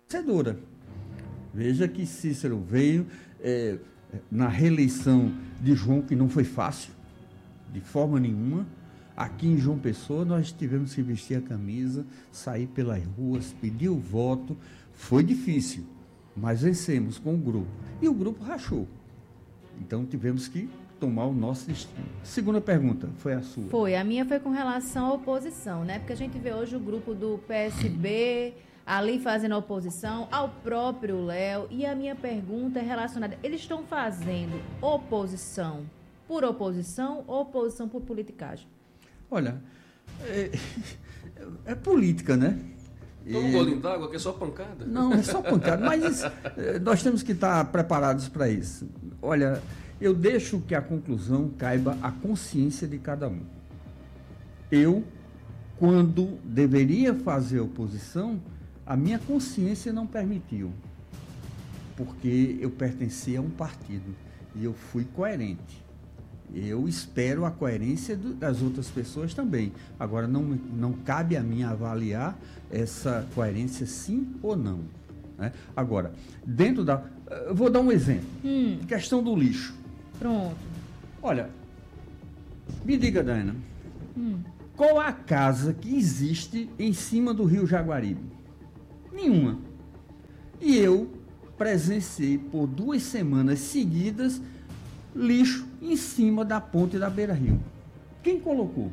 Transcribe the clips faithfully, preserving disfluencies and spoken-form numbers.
vencedora. Veja que Cícero veio é, na reeleição de João, que não foi fácil, de forma nenhuma. Aqui em João Pessoa, nós tivemos que vestir a camisa, sair pelas ruas, pedir o voto. Foi difícil, mas vencemos com o grupo. E o grupo rachou. Então, tivemos que tomar o nosso destino. Segunda pergunta, foi a sua? Foi, a minha foi com relação à oposição, né? Porque a gente vê hoje o grupo do P S B ali fazendo oposição ao próprio Léo. E a minha pergunta é relacionada, eles estão fazendo oposição por oposição ou oposição por politicagem? Olha, é, é política, né? Toma um golinho d'água, que é só pancada. Não, é só pancada, mas é, nós temos que estar preparados para isso. Olha, eu deixo que a conclusão caiba à consciência de cada um. Eu, quando deveria fazer oposição, a minha consciência não permitiu, porque eu pertencia a um partido e eu fui coerente. Eu espero a coerência do, das outras pessoas também. Agora, não, não cabe a mim avaliar essa coerência sim ou não. Né? Agora, dentro da... Eu vou dar um exemplo. Hum. Questão do lixo. Pronto. Olha, me diga, Daina, Hum. qual a casa que existe em cima do rio Jaguaribe? Nenhuma. E eu presenciei por duas semanas seguidas lixo em cima da ponte da Beira-Rio. Quem colocou?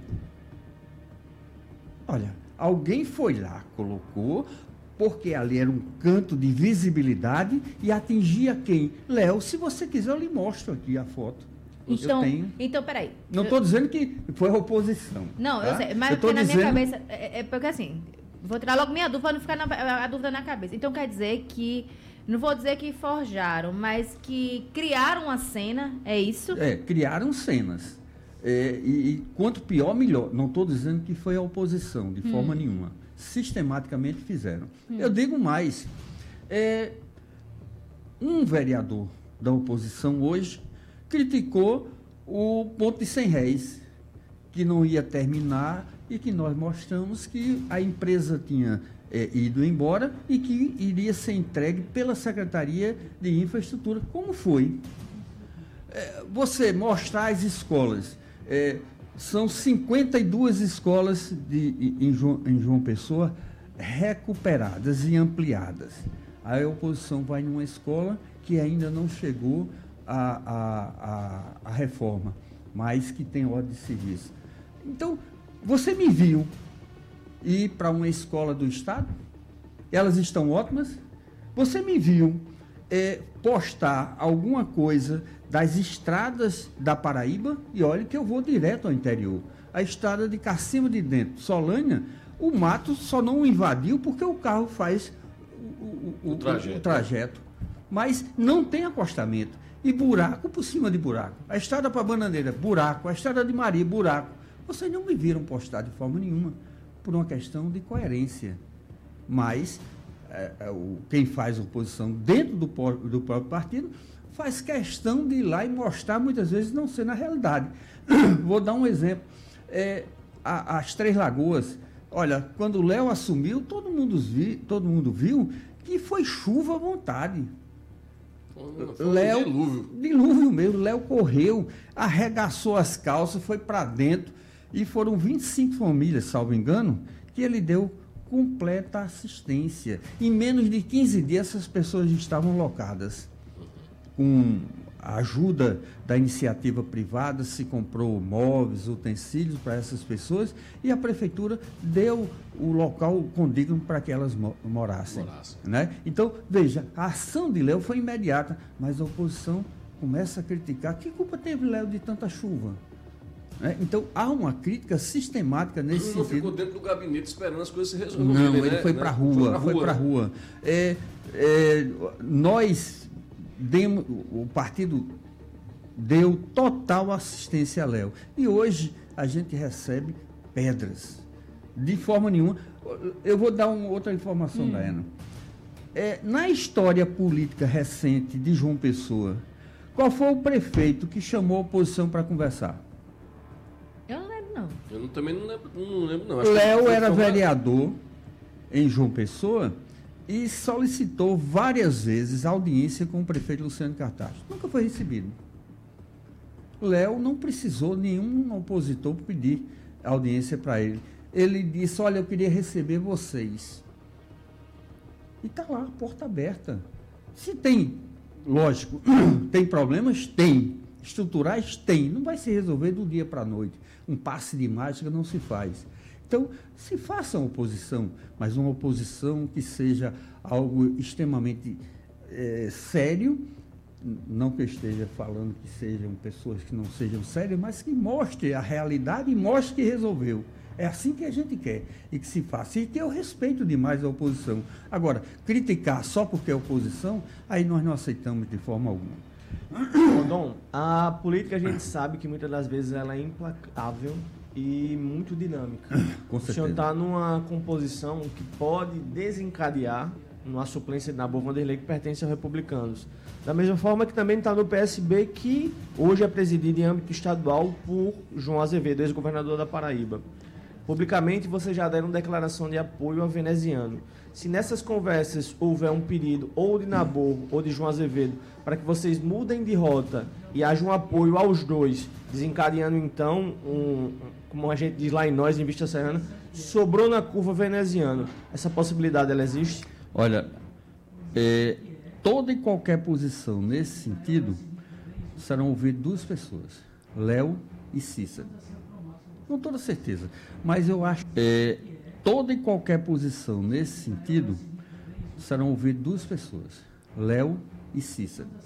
Olha, alguém foi lá, colocou, porque ali era um canto de visibilidade e atingia quem? Léo, se você quiser eu lhe mostro aqui a foto. Então, eu tenho. então peraí. Não estou dizendo que foi a oposição. Não, tá? eu sei, mas eu porque na dizendo... minha cabeça, é, é porque assim, vou tirar logo minha dúvida para não ficar na, a dúvida na cabeça. Então quer dizer que, não vou dizer que forjaram, mas que criaram uma cena, é isso? É, criaram cenas. É, e, e quanto pior, melhor. Não estou dizendo que foi a oposição, de hum. forma nenhuma. Sistematicamente fizeram. Hum. Eu digo mais. É, um vereador da oposição hoje criticou o ponto de cem réis, que não ia terminar e que nós mostramos que a empresa tinha é, ido embora e que iria ser entregue pela Secretaria de Infraestrutura. Como foi? É, você mostrar as escolas, é, são cinquenta e duas escolas de, em, João, em João Pessoa recuperadas e ampliadas. A oposição vai numa escola que ainda não chegou à a, a, a reforma, mas que tem ordem de serviço. Então, você me viu ir para uma escola do Estado? Elas estão ótimas? Você me viu é, postar alguma coisa das estradas da Paraíba? E olha que eu vou direto ao interior. A estrada de Cacimba de Dentro, Solânia, o mato só não invadiu porque o carro faz o, o, o, o, trajeto. o trajeto. Mas não tem acostamento. E buraco por cima de buraco. A estrada para Bananeira, buraco. A estrada de Maria, buraco. Vocês não me viram postar de forma nenhuma, por uma questão de coerência. Mas é, é, o, quem faz oposição dentro do, do próprio partido faz questão de ir lá e mostrar, muitas vezes, não ser na realidade. Vou dar um exemplo. É, a, as Três Lagoas, olha, quando o Léo assumiu, todo mundo, vi, todo mundo viu que foi chuva à vontade. Léo, um dilúvio. dilúvio mesmo, Léo correu, arregaçou as calças, foi para dentro e foram vinte e cinco famílias, salvo engano, que ele deu completa assistência. Em menos de quinze dias essas pessoas estavam locadas. Com a ajuda da iniciativa privada, se comprou móveis, utensílios para essas pessoas e a prefeitura deu o local condigno para que elas morassem. Morasse. Né? Então, veja, a ação de Léo foi imediata, mas a oposição começa a criticar. Que culpa teve Léo de tanta chuva? Né? Então, há uma crítica sistemática nesse ele não sentido. Ficou dentro do gabinete esperando as coisas se resolverem. Não, ele né? foi para a rua. Foi para a rua. rua. É, é, nós... Demos, o partido deu total assistência a Léo. E hoje a gente recebe pedras. De forma nenhuma. Eu vou dar uma outra informação, hum. Daena. É, na história política recente de João Pessoa, qual foi o prefeito que chamou a oposição para conversar? Eu não lembro, não. Eu não, também não lembro, não. Lembro, não. Léo era vereador em João Pessoa e solicitou várias vezes audiência com o prefeito Luciano Cartacho. Nunca foi recebido. Léo não precisou nenhum opositor pedir audiência para ele. Ele disse, olha, eu queria receber vocês. E está lá, porta aberta. Se tem, lógico, tem problemas? Tem. Estruturais? Tem. Não vai se resolver do dia para a noite. Um passe de mágica não se faz. Então, se faça uma oposição, mas uma oposição que seja algo extremamente é, sério, não que eu esteja falando que sejam pessoas que não sejam sérias, mas que mostre a realidade e mostre que resolveu. É assim que a gente quer e que se faça. E que eu respeito demais a oposição. Agora, criticar só porque é oposição, aí nós não aceitamos de forma alguma. Dom, a política a gente sabe que muitas das vezes ela é implacável e muito dinâmica. Com certeza. O senhor está numa composição que pode desencadear uma suplência de Nabor Vanderlei que pertence aos republicanos. Da mesma forma que também está no P S B, que hoje é presidido em âmbito estadual por João Azevedo, ex-governador da Paraíba. Publicamente, vocês já deram declaração de apoio ao veneziano. Se nessas conversas houver um pedido ou de Nabor ou de João Azevedo para que vocês mudem de rota e haja um apoio aos dois, desencadeando então, um, como a gente diz lá em nós, em Vista Serrana, sobrou na curva veneziano. Essa possibilidade, ela existe? Olha, é, toda e qualquer posição nesse sentido serão ouvidas duas pessoas, Léo e Cícero. Com toda certeza. Mas eu acho que é, toda e qualquer posição nesse sentido serão ouvidas duas pessoas, Léo e Cícero.